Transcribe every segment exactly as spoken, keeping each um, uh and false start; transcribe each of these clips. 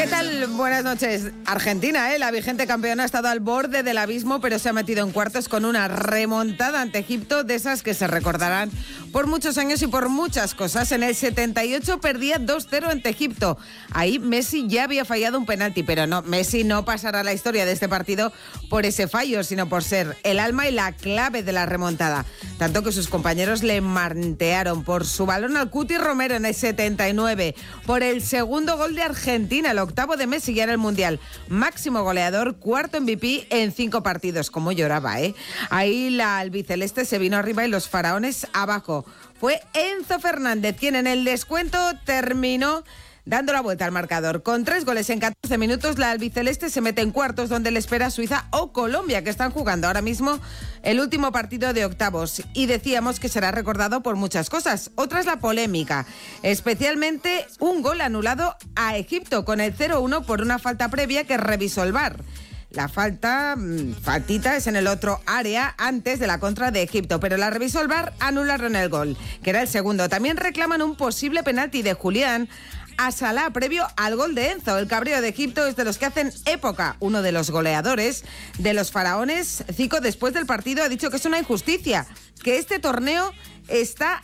¿Qué tal? Buenas noches. Argentina, ¿eh? La vigente campeona ha estado al borde del abismo, pero se ha metido en cuartos con una remontada ante Egipto, de esas que se recordarán por muchos años y por muchas cosas. En el setenta y ocho perdía dos cero ante Egipto. Ahí Messi ya había fallado un penalti, pero no, Messi no pasará a la historia de este partido por ese fallo, sino por ser el alma y la clave de la remontada. Tanto que sus compañeros le mantearon por su balón al Cuti Romero en el setenta y nueve, por el segundo gol de Argentina, el octavo de Messi ya en el Mundial. Máximo goleador, cuarto M V P en cinco partidos. Como lloraba, ¿eh? Ahí la albiceleste se vino arriba y los faraones abajo. Fue Enzo Fernández quien en el descuento terminó dando la vuelta al marcador. Con tres goles en catorce minutos, la albiceleste se mete en cuartos, donde le espera Suiza o Colombia, que están jugando ahora mismo el último partido de octavos. Y decíamos que será recordado por muchas cosas. Otra es la polémica, especialmente un gol anulado a Egipto con el cero uno por una falta previa que revisó el V A R. La falta, faltita, es en el otro área antes de la contra de Egipto, pero la revisó el V A R, anularon el gol, que era el segundo. También reclaman un posible penalti de Julián a Salah previo al gol de Enzo. El cabreo de Egipto es de los que hacen época. Uno de los goleadores de los faraones, Zico, después del partido ha dicho que es una injusticia, que este torneo está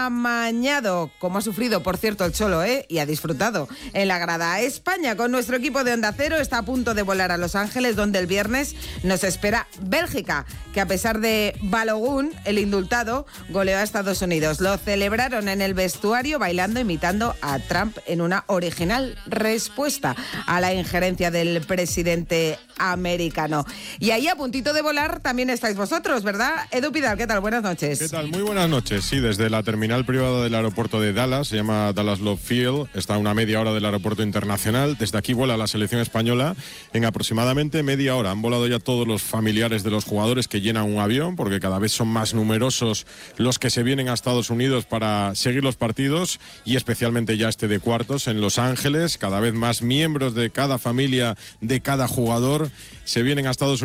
amañado, como ha sufrido, por cierto, el Cholo, ¿eh? Y ha disfrutado en la grada. España, con nuestro equipo de Onda Cero, está a punto de volar a Los Ángeles, donde el viernes nos espera Bélgica, que a pesar de Balogun, el indultado, goleó a Estados Unidos. Lo celebraron en el vestuario bailando, imitando a Trump en una original respuesta a la injerencia del presidente americano. Y ahí, a puntito de volar, también estáis vosotros, ¿verdad? Edu Pidal, ¿qué tal? Buenas noches. ¿Qué tal? Muy buenas noches. Sí, desde la terminal privada del aeropuerto de Dallas, se llama Dallas Love Field, está a una media hora del aeropuerto internacional. Desde aquí vuela la selección española en aproximadamente media hora. Han volado ya todos los familiares de los jugadores que llenan un avión, porque cada vez son más numerosos los que se vienen a Estados Unidos para seguir los partidos, y especialmente ya este de cuartos en Los Ángeles. Cada vez más miembros de cada familia, de cada jugador, se vienen a Estados Unidos